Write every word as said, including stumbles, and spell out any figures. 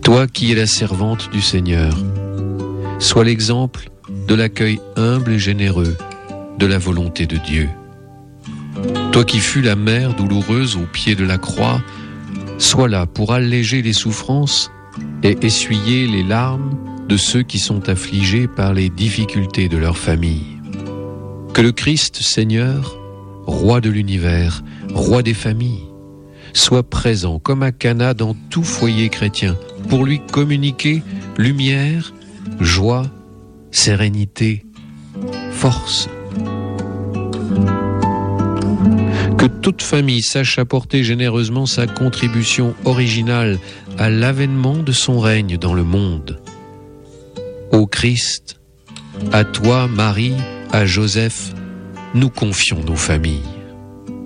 Toi qui es la servante du Seigneur, sois l'exemple de l'accueil humble et généreux de la volonté de Dieu. Toi qui fus la mère douloureuse au pied de la croix, sois là pour alléger les souffrances et essuyer les larmes de ceux qui sont affligés par les difficultés de leur famille. Que le Christ Seigneur, Roi de l'univers, Roi des familles, soit présent comme à Cana dans tout foyer chrétien pour lui communiquer lumière, joie, sérénité, force. Que toute famille sache apporter généreusement sa contribution originale à l'avènement de son règne dans le monde. Ô Christ, à toi, Marie, à Joseph, nous confions nos familles.